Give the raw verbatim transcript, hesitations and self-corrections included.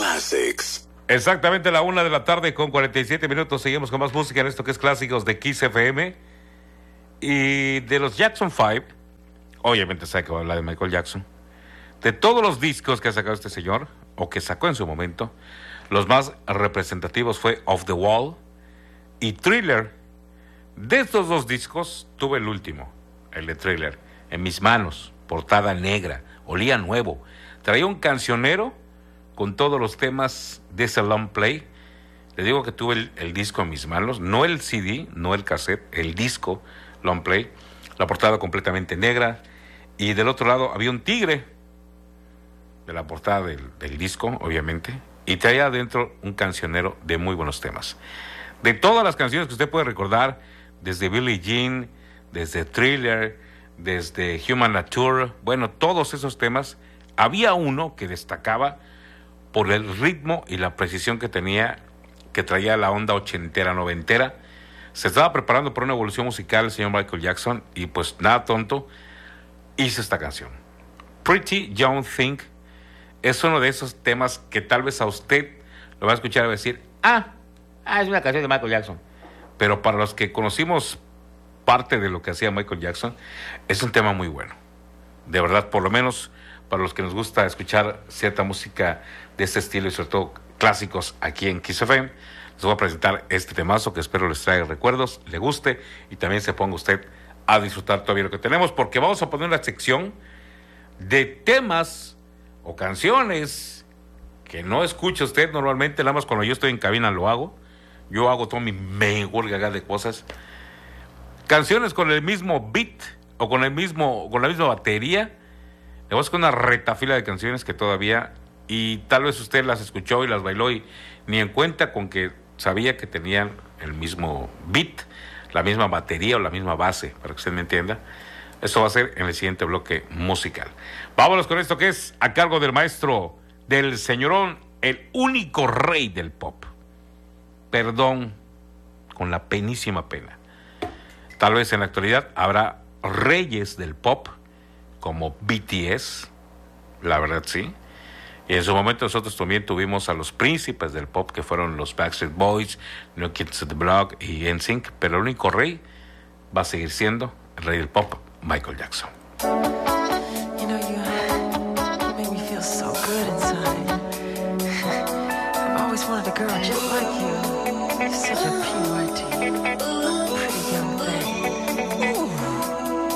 Classics. Exactamente la una de la tarde con cuarenta y siete minutos. Seguimos con más música en esto que es clásicos de Kiss F M. Y de los Jackson Five, obviamente sabe que va a hablar de Michael Jackson. De todos los discos que ha sacado este señor, o que sacó en su momento, los más representativos fue Off the Wall y Thriller. De estos dos discos, tuve el último, el de Thriller, en mis manos, portada negra, olía nuevo. Traía un cancionero con todos los temas de ese long play. Le digo que tuve el, el disco en mis manos, no el C D, no el cassette, el disco long play, la portada completamente negra, y del otro lado había un tigre de la portada del, del disco, obviamente, y traía adentro un cancionero de muy buenos temas. De todas las canciones que usted puede recordar, desde Billie Jean, desde Thriller, desde Human Nature, bueno, todos esos temas, había uno que destacaba por el ritmo y la precisión que tenía, que traía la onda ochentera, noventera. Se estaba preparando por una evolución musical el señor Michael Jackson, y pues nada tonto, hizo esta canción. Pretty Young Thing es uno de esos temas que tal vez a usted lo va a escuchar y va a decir, ah, ah, es una canción de Michael Jackson. Pero para los que conocimos parte de lo que hacía Michael Jackson, es un tema muy bueno. De verdad, por lo menos para los que nos gusta escuchar cierta música de este estilo y sobre todo clásicos aquí en Kiss F M, les voy a presentar este temazo que espero les traiga recuerdos, le guste y también se ponga usted a disfrutar todavía lo que tenemos, porque vamos a poner una sección de temas o canciones que no escucha usted normalmente, nada más cuando yo estoy en cabina lo hago. Yo hago todo mi mejor gaga de cosas. Canciones con el mismo beat o con el mismo, con la misma batería. Le voy a hacer una retafila de canciones que todavía, y tal vez usted las escuchó y las bailó y ni en cuenta con que sabía que tenían el mismo beat, la misma batería o la misma base, para que usted me entienda. Eso va a ser en el siguiente bloque musical. Vámonos con esto que es a cargo del maestro, del señorón, el único rey del pop. Perdón, con la penísima pena. Tal vez en la actualidad habrá reyes del pop como B T S, la verdad sí. Y en su momento nosotros también tuvimos a los príncipes del pop, que fueron los Backstreet Boys, New Kids on the Block y N Sync, pero el único rey va a seguir siendo el rey del pop, Michael Jackson. You know, you, you make me feel so good inside. I've always wanted a girl just like you. You're such a pure